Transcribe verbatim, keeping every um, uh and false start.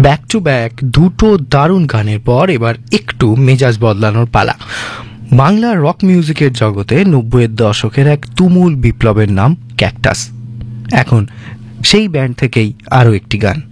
Back to back দুটো দারুণ গানের পর এবার একটু মেজাজ বদলানোর পালা। বাংলা রক মিউজিকের জগতে নব্বইয়ের দশকের এক তুমুল বিপ্লবের নাম ক্যাকটাস। এখন সেই ব্যান্ড থেকেই আরও একটি গান।